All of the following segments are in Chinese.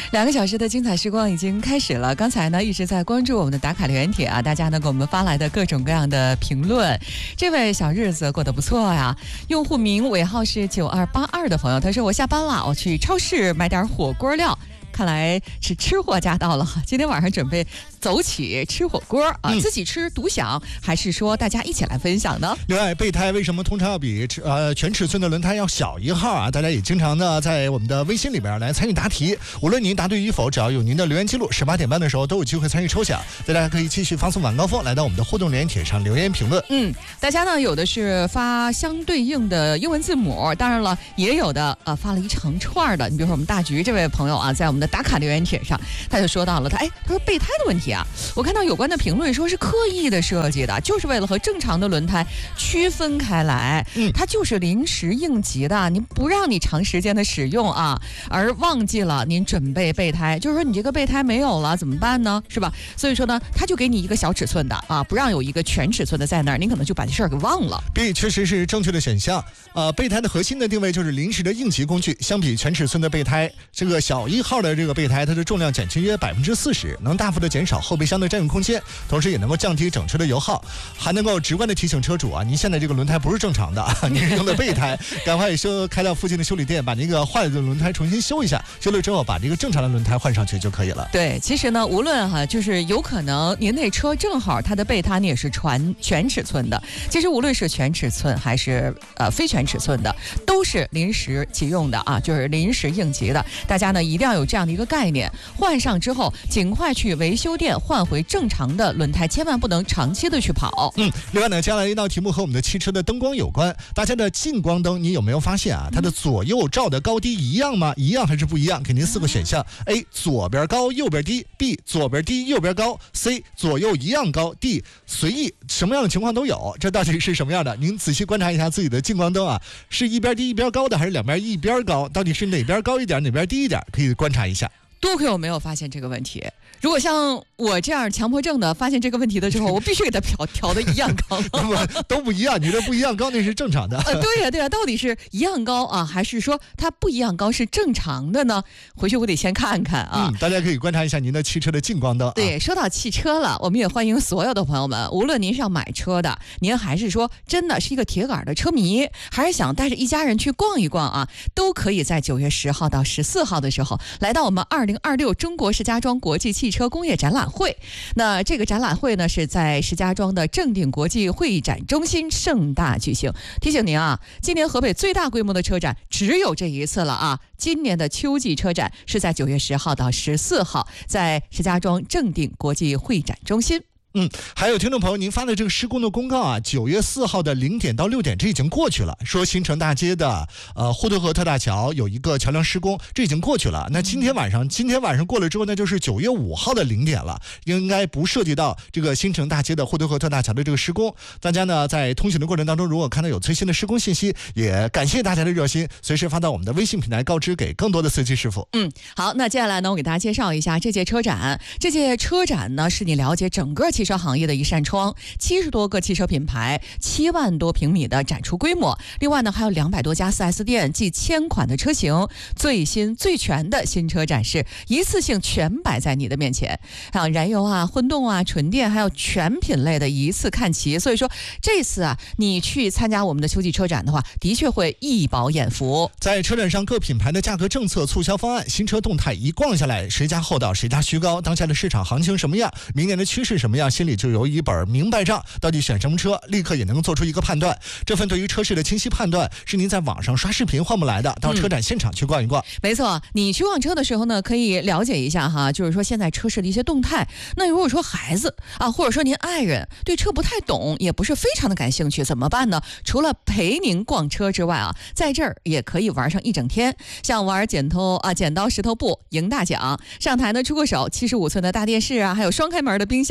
2个小时的精彩时光已经开始了。刚才呢一直在关注我们的打卡留言帖啊，大家呢给我们发来的各种各样的评论。这位小日子过得不错呀，用户名尾号是9282的朋友，他说我下班了，我去超市买点火锅料。看来是吃货驾到了，今天晚上准备走起吃火锅啊，自己吃独享，还是说大家一起来分享呢？ 另外，备胎为什么通常要比全尺寸的轮胎要小1号啊？大家也经常呢在我们的微信里边来参与答题，无论您答对与否，只要有您的留言记录，18点半的时候都有机会参与抽奖。大家可以继续发送晚高峰来到我们的互动留言帖上留言评论。 大家呢有的是发相对应的英文字母，当然了，也有的发了一长串的。你比如说我们大橘这位朋友啊，在我们的打卡留言帖上，他就说到了他说备胎的问题啊，我看到有关的评论说是刻意的设计的，就是为了和正常的轮胎区分开来，它就是临时应急的，您不让你长时间的使用啊，而忘记了您准备备胎，就是说你这个备胎没有了怎么办呢？是吧？所以说呢，他就给你一个小尺寸的啊，不让有一个全尺寸的在那儿，您可能就把这事儿给忘了。 B 确实是正确的选项。备胎的核心的定位就是临时的应急工具，相比全尺寸的备胎，这个小1号的这个备胎，它的重量减轻约40%，能大幅的减少后备箱的占用空间，同时也能够降低整车的油耗，还能够直观的提醒车主啊，您现在这个轮胎不是正常的，您是用的备胎，赶快开到附近的修理店，把那个坏了的轮胎重新修一下，修了之后把这个正常的轮胎换上去就可以了。 对，其实呢，无论就是有可能您那车正好它的备胎也是全尺寸的，其实无论是全尺寸还是非全尺寸的，都是临时急用的啊，就是临时应急的。大家呢一定要有这样的一个概念，换上之后尽快去维修店换回正常的轮胎，千万不能长期的去跑。 另外呢，接下来一道题目和我们的汽车的灯光有关。大家的近光灯，你有没有发现啊？它的左右照的高低一样吗？一样还是不一样？给您4个选项 ：A 左边高右边低 ；B 左边低右边高 ；C 左右一样高 ；D 随意，什么样的情况都有。这到底是什么样的？您仔细观察一下自己的近光灯啊，是一边低一边高的，还是两边一边高？到底是哪边高一点，哪边低一点？可以观察一下。 多亏我没有发现这个问题，如果像我这样强迫症的发现这个问题的时候，我必须给它调的一样高。 都不一样，你这不一样高那是正常的。 对呀，到底是一样高啊，还是说它不一样高是正常的呢？回去我得先看看啊。 大家可以观察一下您的汽车的近光灯。 对，说到汽车了，我们也欢迎所有的朋友们，无论您是要买车的，您还是说真的是一个铁杆的车迷，还是想带着一家人去逛一逛啊，都可以在9月10号到14号的时候来到我们2026中国石家庄国际汽车工业展览会。那这个展览会呢是在石家庄的正定国际会展中心盛大举行。提醒您啊，今年河北最大规模的车展只有这一次了啊！今年的秋季车展是在9月10号到14号，在石家庄正定国际会展中心。 还有听众朋友，您发的这个施工的公告啊，9月4号的0点到6点，这已经过去了。说新城大街的护敦河特大桥有一个桥梁施工，这已经过去了。那今天晚上过了之后，那就是9月5号的0点了，应该不涉及到这个新城大街的护敦河特大桥的这个施工。大家呢在通行的过程当中，如果看到有最新的施工信息，也感谢大家的热心，随时发到我们的微信平台告知给更多的司机师傅。 好，那接下来呢，我给大家介绍一下这届车展。这届车展呢，是你了解整个汽车行业的一扇窗，70多个汽车品牌，7万多平米的展出规模。另外呢，还有200多家 4S 店，近1000款的车型，最新最全的新车展示，一次性全摆在你的面前。还有燃油啊、混动啊、纯电，还有全品类的一次看齐。所以说这次啊，你去参加我们的秋季车展的话，的确会一饱眼福。 在车展上，各品牌的价格政策、促销方案、新车动态一逛下来，谁家厚道谁家虚高，当下的市场行情什么样，明年的趋势什么样，心里就有一本明白账，到底选什么车，立刻也能够做出一个判断。这份对于车市的清晰判断，是您在网上刷视频换不来的，到车展现场去逛一逛。 没错，你去逛车的时候呢，可以了解一下哈，就是说现在车市的一些动态。那如果说孩子啊，或者说您爱人对车不太懂，也不是非常的感兴趣，怎么办呢？除了陪您逛车之外啊，在这儿也可以玩上一整天，像玩剪刀石头布赢大奖，上台呢出个手，75寸的大电视啊，还有双开门的冰箱，这些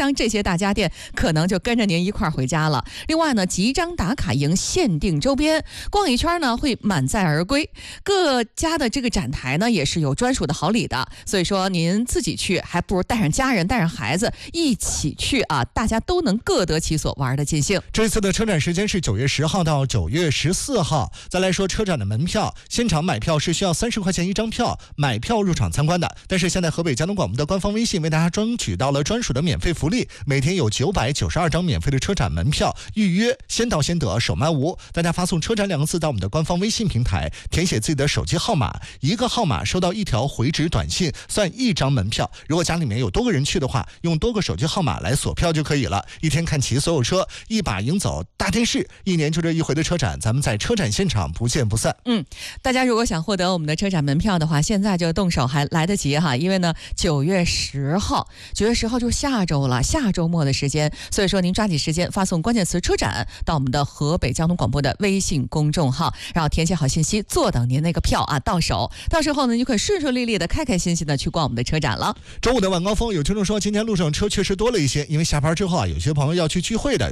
大家电可能就跟着您一块儿回家了。另外呢，集章打卡营限定周边，逛一圈呢会满载而归。各家的这个展台呢也是有专属的好礼的，所以说您自己去还不如带上家人带上孩子一起去啊，大家都能各得其所，玩得尽兴。 这次的车展时间是9月10号到9月14号。再来说车展的门票，现场买票是需要30块钱一张票，买票入场参观的。但是现在河北交通广播的官方微信为大家争取到了专属的免费福利，每天有992张免费的车展门票，预约先到先得，手慢无。大家发送车展2个字到我们的官方微信平台，填写自己的手机号码，一个号码收到1条回执短信，算1张门票。如果家里面有多个人去的话，用多个手机号码来锁票就可以了，一天看齐所有车，一把赢走大电视。一年就这一回的车展，咱们在车展现场不见不散。 大家如果想获得我们的车展门票的话，现在就动手还来得及哈，因为呢9月10号就是下周了，下周末的时间，所以说您抓紧时间发送关键词车展到我们的河北交通广播的微信公众号，然后填写好信息，坐等您那个票啊到手，到时候呢就可以顺顺利利的开开心心的去逛我们的车展了。 中午的晚高峰，有听众说今天路上车确实多了一些，因为下班之后啊，有些朋友要去聚会的。